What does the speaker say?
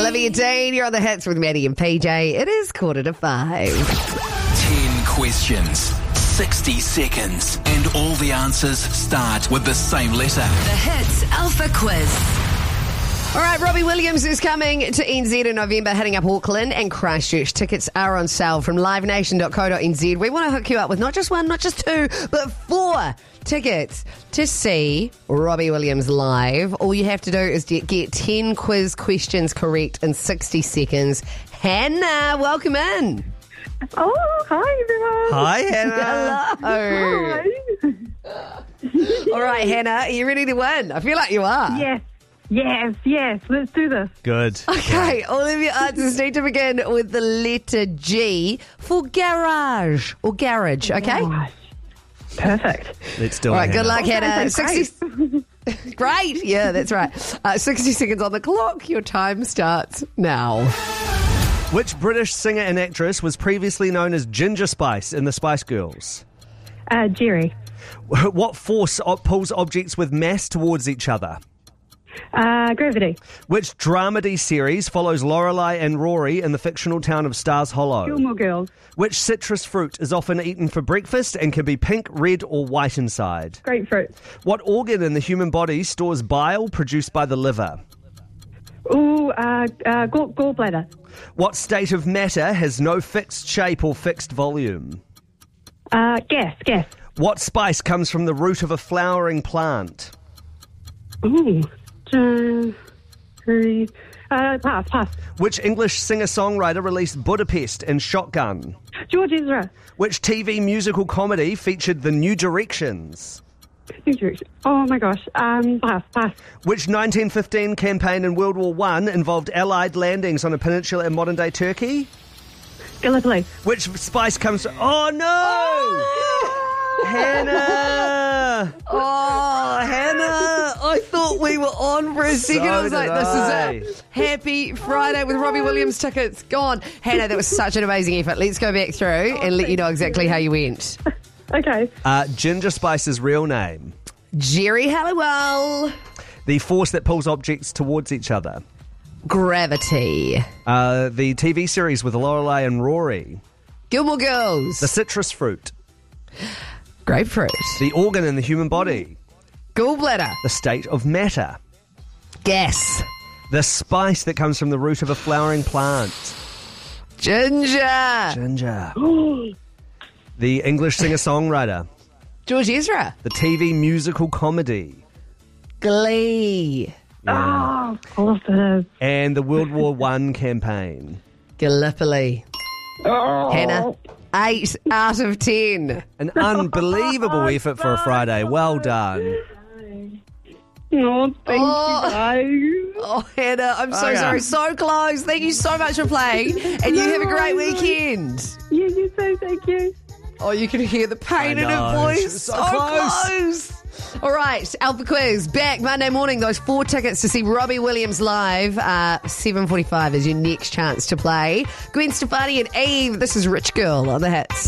Olivia Dean, you're on the hits with Maddie and PJ. It is 5:45. 10 questions, 60 seconds, and all the answers start with the same letter. The Hits Alpha Quiz. All right, Robbie Williams is coming to NZ in November, hitting up Auckland and Christchurch. Tickets are on sale from livenation.co.nz. We want to hook you up with not just one, not just two, but 4 tickets to see Robbie Williams live. All you have to do is get 10 quiz questions correct in 60 seconds. Hannah, welcome in. Oh, hi everyone. Hi, Hannah. Hello. Hi. All right, Hannah, are you ready to win? I feel like you are. Yes. Let's do this. Good. Okay, all of your answers need to begin with the letter G for garage or garage, okay? Gosh. Perfect. Let's do it. All right, good luck, Okay, Hannah. great. 60 Great. Yeah, that's right. 60 seconds on the clock. Your time starts now. Which British singer and actress was previously known as Ginger Spice in the Spice Girls? Jerry. What force pulls objects with mass towards each other? Gravity. Which dramedy series follows Lorelai and Rory in the fictional town of Stars Hollow? Gilmore Girls. Which citrus fruit is often eaten for breakfast and can be pink, red or white inside? Grapefruit. What organ in the human body stores bile produced by the liver? Ooh, gallbladder. What state of matter has no fixed shape or fixed volume? Gas. What spice comes from the root of a flowering plant? Ooh. Pass. Which English singer-songwriter released Budapest and Shotgun? George Ezra. Which TV musical comedy featured the New Directions? Oh my gosh. Pass. Which 1915 campaign in World War I involved Allied landings on a peninsula in modern-day Turkey? Gallipoli. Which spice comes from... Oh, no! Hannah! Oh, Hannah, I thought we were on for a second. I was So like, did this is it. Happy Friday with Robbie Williams tickets. Gone. Hannah, that was such an amazing effort. Let's go back through and let you know exactly how you went. Okay. Ginger Spice's real name? Jerry Halliwell. The force that pulls objects towards each other? Gravity. The TV series with Lorelai and Rory? Gilmore Girls. The citrus fruit? Grapefruit. The organ in the human body? Gallbladder. The state of matter? Gas. The spice that comes from the root of a flowering plant? Ginger. Ginger. The English singer-songwriter? George Ezra. The TV musical comedy? Glee. Oh, of course it is. And the World War I campaign? Gallipoli. Oh. Hannah, 8 out of 10. An unbelievable effort for a Friday. Well done. No, thank Oh. you guys. Oh, Hannah, I'm so Okay. sorry. So close. Thank you so much for playing. And you have a great weekend. Yeah, you too, thank you. Oh, you can hear the pain in her know. voice. She was so close. All right, Alpha Quiz back Monday morning. Those 4 tickets to see Robbie Williams live. 7:45 is your next chance to play. Gwen Stefani and Eve. This is Rich Girl on the Hits.